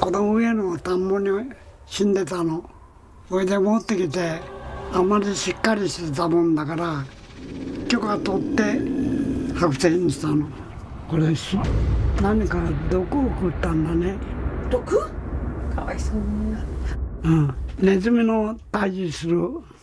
この上の田んぼに死んでたの。それで持ってきて、あまりしっかりしてたもんだから許可取って剥製にしたの。これ何か毒を食ったんだね。 毒？かわいそうね。 ネズミの退治する